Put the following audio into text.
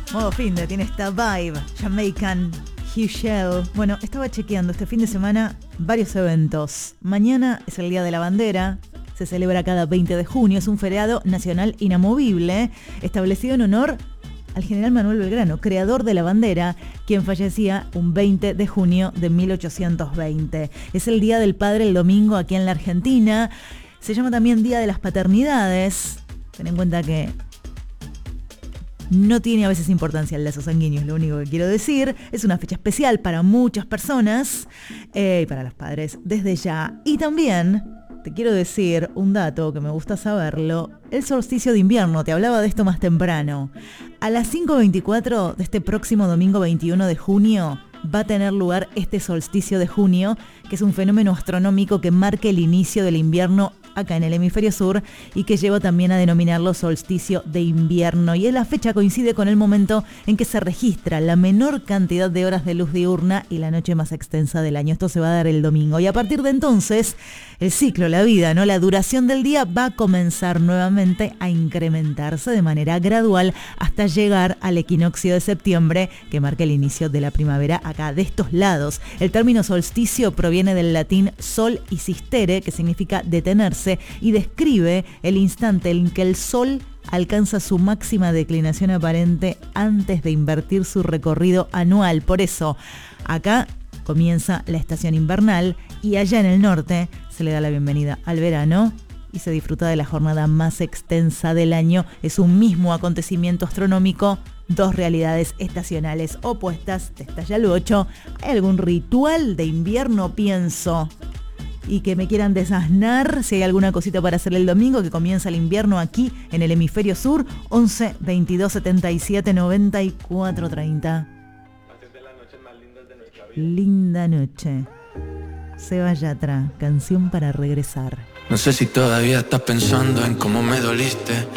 Modo fin de tiene esta vibe Jamaican Hugh Shell. Bueno, estaba chequeando este fin de semana varios eventos. Mañana es el Día de la Bandera. Se celebra cada 20 de junio. Es un feriado nacional inamovible, establecido en honor al general Manuel Belgrano, creador de la bandera, quien fallecía un 20 de junio de 1820. Es el Día del Padre el domingo aquí en la Argentina. Se llama también Día de las Paternidades. Ten en cuenta que no tiene a veces importancia el lazo sanguíneo, es lo único que quiero decir. Es una fecha especial para muchas personas y para los padres desde ya. Y también te quiero decir un dato que me gusta saberlo. El solsticio de invierno, te hablaba de esto más temprano. A las 5:24 de este próximo domingo 21 de junio va a tener lugar este solsticio de junio, que es un fenómeno astronómico que marca el inicio del invierno acá en el hemisferio sur y que lleva también a denominarlo solsticio de invierno. Y la fecha coincide con el momento en que se registra la menor cantidad de horas de luz diurna y la noche más extensa del año. Esto se va a dar el domingo. Y a partir de entonces, el ciclo, la vida, ¿no? La duración del día va a comenzar nuevamente a incrementarse de manera gradual hasta llegar al equinoccio de septiembre, que marca el inicio de la primavera acá de estos lados. El término solsticio proviene del latín sol y sistere, que significa detenerse, y describe el instante en que el sol alcanza su máxima declinación aparente antes de invertir su recorrido anual. Por eso, acá comienza la estación invernal y allá en el norte se le da la bienvenida al verano y se disfruta de la jornada más extensa del año. Es un mismo acontecimiento astronómico, dos realidades estacionales opuestas. Te estalla el 8. ¿Hay algún ritual de invierno, pienso? Y que me quieran desasnar, si hay alguna cosita para hacer el domingo, que comienza el invierno aquí en el hemisferio sur. 11 22 77 94 30. Linda noche. Seba Yatra, canción para regresar. No sé si todavía estás pensando en cómo me doliste.